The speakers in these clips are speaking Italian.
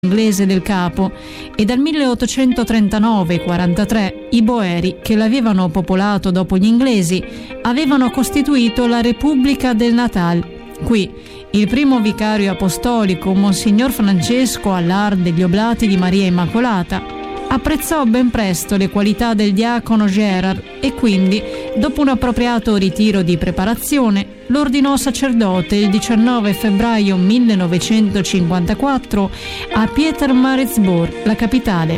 inglese del capo, e dal 1839-43 i Boeri, che l'avevano popolato dopo gli inglesi, avevano costituito la Repubblica del Natal. Qui il primo vicario apostolico, Monsignor Francesco Allard degli Oblati di Maria Immacolata, apprezzò ben presto le qualità del diacono Gérard e quindi, dopo un appropriato ritiro di preparazione, lo ordinò sacerdote il 19 febbraio 1954 a Pietermaritzburg, la capitale.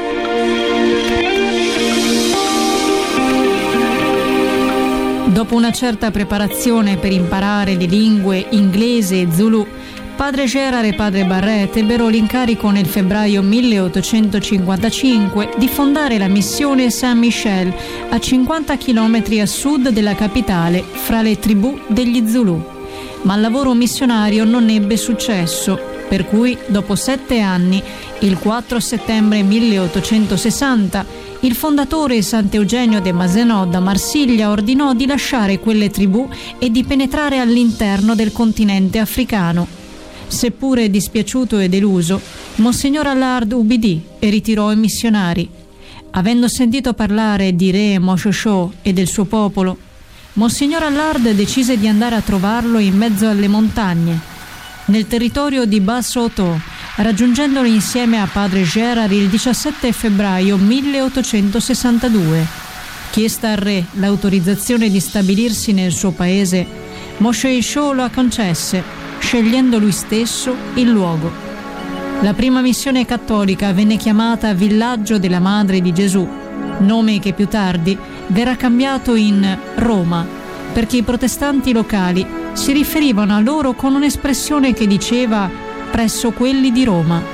Dopo una certa preparazione per imparare le lingue inglese e Zulu, padre Gérard e padre Barrett ebbero l'incarico nel febbraio 1855 di fondare la missione Saint-Michel a 50 km a sud della capitale, fra le tribù degli Zulu. Ma il lavoro missionario non ebbe successo, per cui dopo 7 anni, il 4 settembre 1860, il fondatore Sant'Eugenio de Mazenod da Marsiglia ordinò di lasciare quelle tribù e di penetrare all'interno del continente africano. Seppure dispiaciuto e deluso, Monsignor Allard ubbidì e ritirò i missionari. Avendo sentito parlare di re Moshoeshoe e del suo popolo, Monsignor Allard decise di andare a trovarlo in mezzo alle montagne, nel territorio di Bas-Soto, raggiungendolo insieme a padre Gérard il 17 febbraio 1862. Chiesta al re l'autorizzazione di stabilirsi nel suo paese, Moshoeshoe lo concesse, scegliendo lui stesso il luogo. La prima missione cattolica venne chiamata Villaggio della Madre di Gesù, nome che più tardi verrà cambiato in Roma, perché i protestanti locali si riferivano a loro con un'espressione che diceva presso quelli di Roma.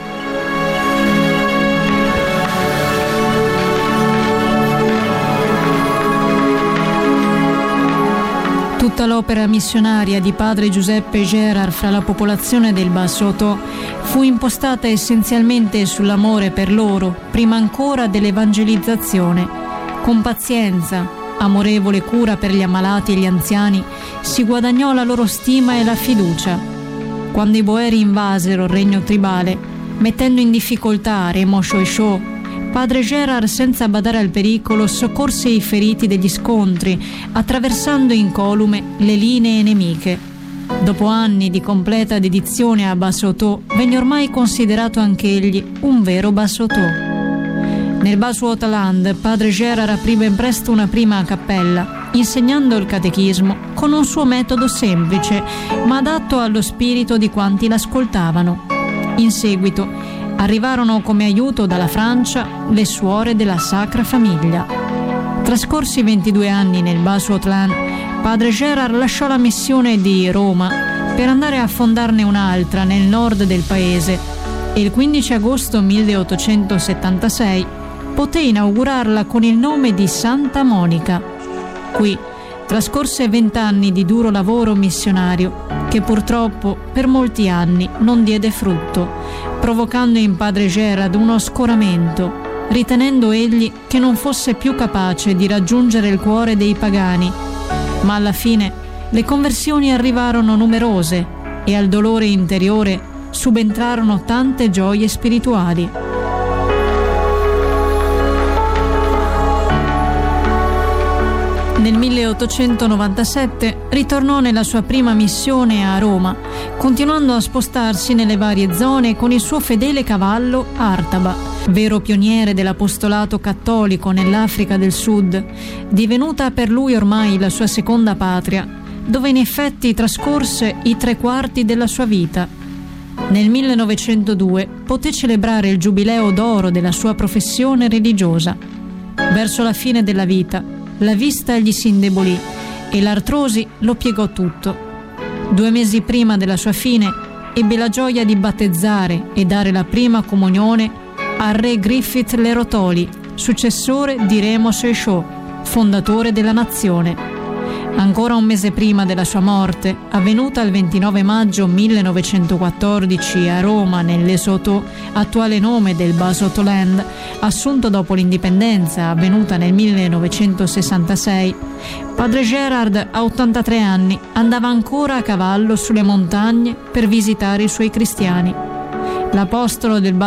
Tutta l'opera missionaria di padre Giuseppe Gérard fra la popolazione del Bas-Soto fu impostata essenzialmente sull'amore per loro, prima ancora dell'evangelizzazione. Con pazienza, amorevole cura per gli ammalati e gli anziani, si guadagnò la loro stima e la fiducia. Quando i Boeri invasero il regno tribale, mettendo in difficoltà re Moshoeshoe, padre Gérard, senza badare al pericolo, soccorse i feriti degli scontri, attraversando incolume le linee nemiche. Dopo anni di completa dedizione a Bas-Soto, venne ormai considerato anch'egli un vero Bas-Soto. Nel Bas-Sotoland, padre Gérard aprì ben presto una prima cappella, insegnando il catechismo con un suo metodo semplice, ma adatto allo spirito di quanti l'ascoltavano. In seguito arrivarono come aiuto dalla Francia le suore della Sacra Famiglia. Trascorsi 22 anni nel Bas-Sotoland, padre Gérard lasciò la missione di Roma per andare a fondarne un'altra nel nord del paese e il 15 agosto 1876 poté inaugurarla con il nome di Santa Monica. Qui trascorse 20 anni di duro lavoro missionario che purtroppo per molti anni non diede frutto, provocando in padre Gérard uno scoramento, ritenendo egli che non fosse più capace di raggiungere il cuore dei pagani. Ma alla fine le conversioni arrivarono numerose e al dolore interiore subentrarono tante gioie spirituali. Nel 1897 ritornò nella sua prima missione a Roma, continuando a spostarsi nelle varie zone con il suo fedele cavallo Artaba, vero pioniere dell'apostolato cattolico nell'Africa del Sud, divenuta per lui ormai la sua seconda patria, dove in effetti trascorse i 3/4 della sua vita. Nel 1902 poté celebrare il giubileo d'oro della sua professione religiosa. Verso la fine della vita, la vista gli si indebolì e l'artrosi lo piegò tutto. 2 mesi prima della sua fine ebbe la gioia di battezzare e dare la prima comunione al re Griffith Lerotoli, successore di re Moshoeshoe, fondatore della nazione. Ancora un mese prima della sua morte, avvenuta il 29 maggio 1914 a Roma, nel Lesotho, attuale nome del Bas-Sotoland, assunto dopo l'indipendenza avvenuta nel 1966, padre Gérard, a 83 anni, andava ancora a cavallo sulle montagne per visitare i suoi cristiani. L'apostolo del